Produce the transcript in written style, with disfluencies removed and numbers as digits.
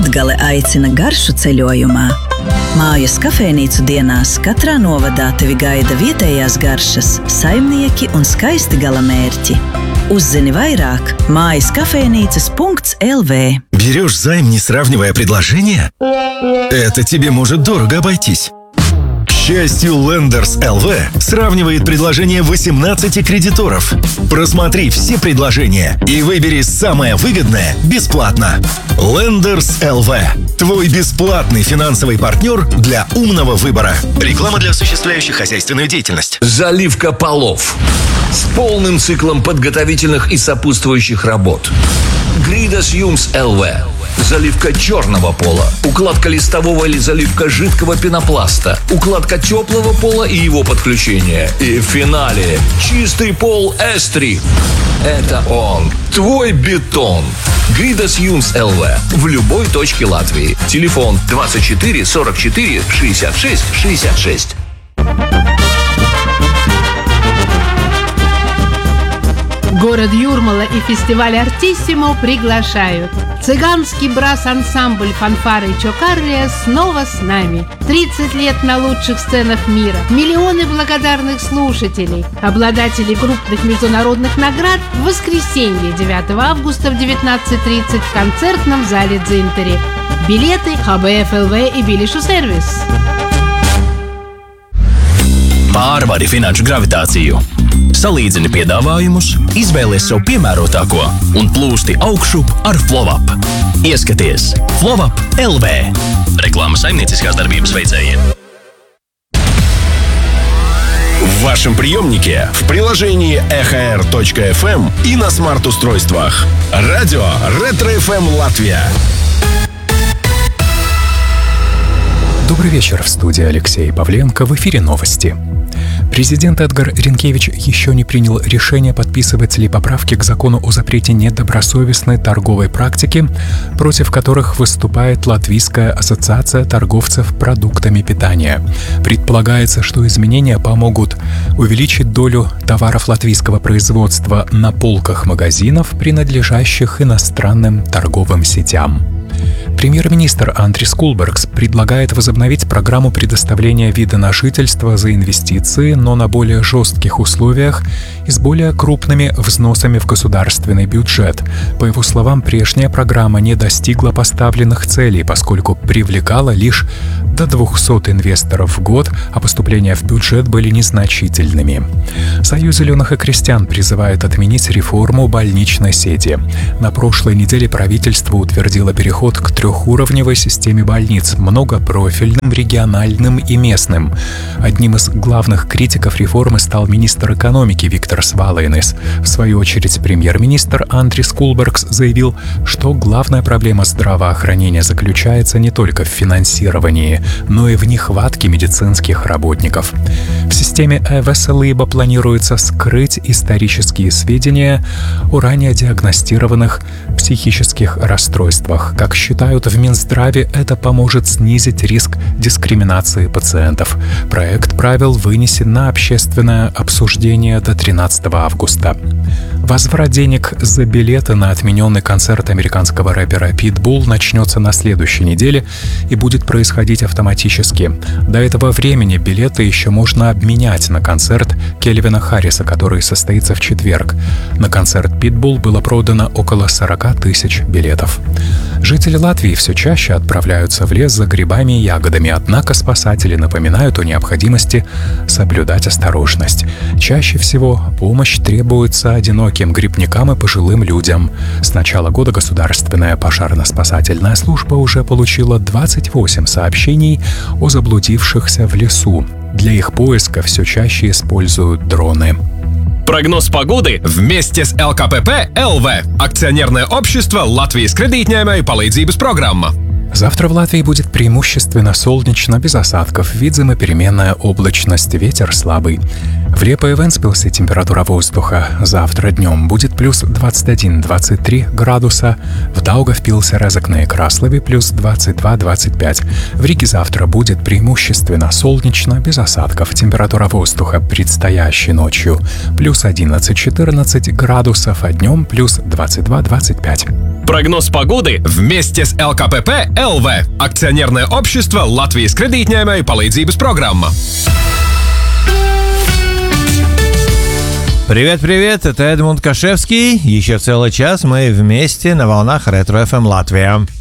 Latgale aicina garšu ceļojumā. Mājas kafejnīcu dienās katrā novadā tevi gaida vietējās garšas, saimnieki un skaisti galamērķi. Uzzini vairāk mājaskafejnīcas.lv. Берешь займ, не сравнивая предложения? Это тебе может дорого обойтись. К счастью, Lenders LV сравнивает предложения 18 кредиторов. Просмотри все предложения и выбери самое выгодное бесплатно. Lenders LV. Твой бесплатный финансовый партнер для умного выбора. Реклама для осуществляющих хозяйственную деятельность. Заливка полов с полным циклом подготовительных и сопутствующих работ. Гридас Юмс ЛВ. Заливка черного пола, укладка листового или заливка жидкого пенопласта, укладка теплого пола и его подключение. И в финале чистый пол Эстри. Это он, твой бетон. Гридас Юмс ЛВ. В любой точке Латвии. Телефон 24 44 66 66. Город Юрмала и фестиваль «Артиссимо» приглашают. Цыганский брас-ансамбль «Фанфары Чокарлия» снова с нами. 30 лет на лучших сценах мира. Миллионы благодарных слушателей. Обладатели крупных международных наград в воскресенье 9 августа в 19:30 в концертном зале «Дзинтери». Билеты ХБФ ЛВ и Билиšu сервис. Pārvari finanšu gravitāciju. Salīdzini piedāvājumus, izvēlies sev piemērotāko un plūsti augšup ar FlowUp. Ieskaties FlowUp LV. Reklāma saimnieciskās darbības veicējiem. В вашем приемнике, в приложении EHR.FM и на смарт-устройствах. Радио Ретро-ФМ Латвия. Добрый вечер, в студии Алексей Павленко, в эфире новости. Президент Эдгар Ринкевич еще не принял решение, подписывать ли поправки к закону о запрете недобросовестной торговой практики, против которых выступает Латвийская ассоциация торговцев продуктами питания. Предполагается, что изменения помогут увеличить долю товаров латвийского производства на полках магазинов, принадлежащих иностранным торговым сетям. Премьер-министр Андрис Кулбергс предлагает возобновить программу предоставления вида на жительство за инвестиции, но на более жестких условиях и с более крупными взносами в государственный бюджет. По его словам, прежняя программа не достигла поставленных целей, поскольку привлекала лишь до 200 инвесторов в год, а поступления в бюджет были незначительными. Союз зеленых и крестьян призывает отменить реформу больничной сети. На прошлой неделе правительство утвердило переход к трехуровневой системе больниц, многопрофильным, региональным и местным. Одним из главных критиков реформы стал министр экономики Виктор Свалайнес. В свою очередь, премьер-министр Андрис Кулбергс заявил, что главная проблема здравоохранения заключается не только в финансировании, но и в нехватке медицинских работников. В системе e-Veselība планируется скрыть исторические сведения о ранее диагностированных психических расстройствах. Как считают в Минздраве, это поможет снизить риск дискриминации пациентов. Проект правил вынесен на общественное обсуждение до 13 августа. Возврат денег за билеты на отмененный концерт американского рэпера Pitbull начнется на следующей неделе и будет происходить автоматически. До этого времени билеты еще можно обменять на концерт Кельвина Харриса, который состоится в четверг. На концерт Pitbull было продано около 40 тысяч билетов. Жители Латвии все чаще отправляются в лес за грибами и ягодами, однако спасатели напоминают о необходимости соблюдать осторожность. Чаще всего помощь требуется одиноким грибникам и пожилым людям. С начала года Государственная пожарно-спасательная служба уже получила 28 сообщений о заблудившихся в лесу. Для их поиска все чаще используют дроны. Прогноз погоды вместе с ЛКПП ЛВ. Акционерное общество Латвijas kredītņēmēju palīdzības программа. Завтра в Латвии будет преимущественно солнечно, без осадков, видима переменная облачность, ветер слабый. В Лепое и Вентспилсе температура воздуха завтра днем будет плюс 21-23 градуса, в Даугавпилсе, Резекне и Краслове плюс 22-25. В Риге завтра будет преимущественно солнечно, без осадков, температура воздуха предстоящей ночью плюс 11-14 градусов, а днем плюс 22-25. Прогноз погоды вместе с ЛКПП ЛВ. Акционерное общество Латвijas kredītņēmēju palīdzības программа. Привет-привет, это Эдмунд Кашевский. Еще целый час мы вместе на волнах Ретро FM Латвия.